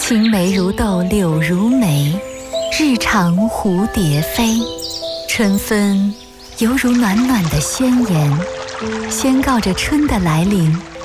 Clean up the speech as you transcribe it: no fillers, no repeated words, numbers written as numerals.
青梅如豆，柳如眉，日长蝴蝶飞。春分犹如暖暖的宣言，宣告着春的来临。